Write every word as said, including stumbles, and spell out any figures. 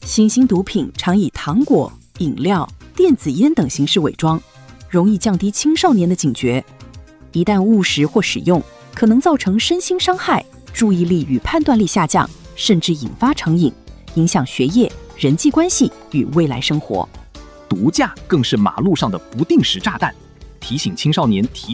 新兴毒品常以糖果、饮料、电子烟等形式伪装，容易降低青少年的警觉。一旦误食或使用，可能造成身心伤害、注意力与判断力下降，甚至引发成瘾，影响学业、人际关系与未来生活。 毒驾更是马路上的不定时炸弹，提醒青少年提